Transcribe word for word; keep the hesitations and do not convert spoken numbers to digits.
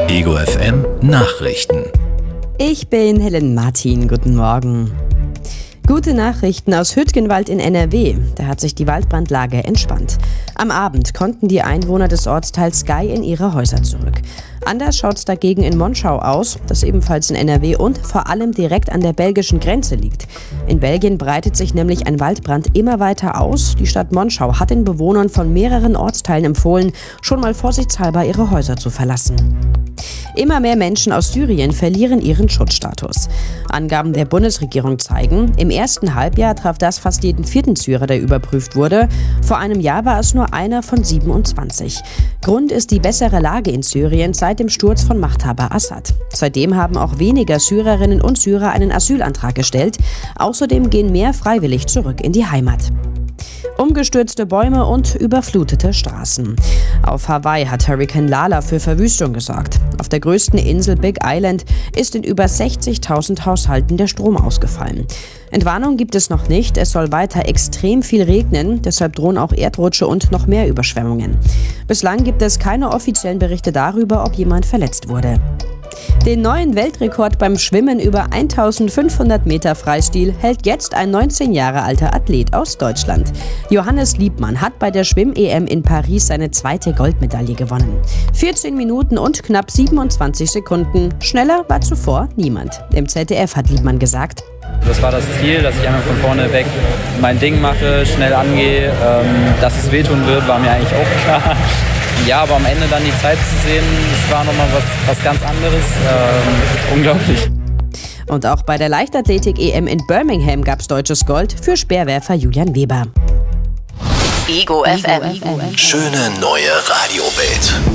Ego F M Nachrichten. Ich bin Helen Martin, guten Morgen. Gute Nachrichten aus Hüttgenwald in N R W. Da hat sich die Waldbrandlage entspannt. Am Abend konnten die Einwohner des Ortsteils Gei in ihre Häuser zurück. Anders schaut's dagegen in Monschau aus, das ebenfalls in N R W und vor allem direkt an der belgischen Grenze liegt. In Belgien breitet sich nämlich ein Waldbrand immer weiter aus. Die Stadt Monschau hat den Bewohnern von mehreren Ortsteilen empfohlen, schon mal vorsichtshalber ihre Häuser zu verlassen. Immer mehr Menschen aus Syrien verlieren ihren Schutzstatus. Angaben der Bundesregierung zeigen, im ersten Halbjahr traf das fast jeden vierten Syrer, der überprüft wurde. Vor einem Jahr war es nur einer von siebenundzwanzig. Grund ist die bessere Lage in Syrien seit dem Sturz von Machthaber Assad. Seitdem haben auch weniger Syrerinnen und Syrer einen Asylantrag gestellt. Außerdem gehen mehr freiwillig zurück in die Heimat. Umgestürzte Bäume und überflutete Straßen. Auf Hawaii hat Hurrikan Lala für Verwüstung gesorgt. Auf der größten Insel Big Island ist in über sechzigtausend Haushalten der Strom ausgefallen. Entwarnung gibt es noch nicht, es soll weiter extrem viel regnen, deshalb drohen auch Erdrutsche und noch mehr Überschwemmungen. Bislang gibt es keine offiziellen Berichte darüber, ob jemand verletzt wurde. Den neuen Weltrekord beim Schwimmen über eintausendfünfhundert Meter Freistil hält jetzt ein neunzehn Jahre alter Athlet aus Deutschland. Johannes Liebmann hat bei der Schwimm-E M in Paris seine zweite Goldmedaille gewonnen. vierzehn Minuten und knapp siebenundzwanzig Sekunden. Schneller war zuvor niemand. Im Z D F hat Liebmann gesagt: Das war das Ziel, dass ich einfach von vorne weg mein Ding mache, schnell angehe. Ähm, dass es wehtun wird, war mir eigentlich auch klar. Ja, aber am Ende dann die Zeit zu sehen, das war nochmal was, was ganz anderes. Ähm, unglaublich. Und auch bei der Leichtathletik-E M in Birmingham gab es deutsches Gold für Speerwerfer Julian Weber. Ego F M. Schöne neue Radiowelt.